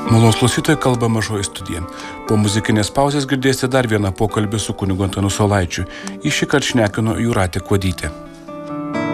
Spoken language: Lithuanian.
Malonūs klausytojai, kalba Mažoji studija. Po muzikinės pauzės girdėsite dar vieną pokalbį su kunigu Antanu Saulaičiu. Jį šįkart šnekino Jūratė Kuodytė.